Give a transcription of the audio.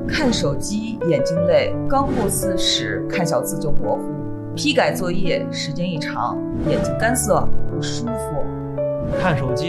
看手机眼睛累，刚过40看小字就模糊，批改作业时间一长，眼睛干涩不舒服。 看手机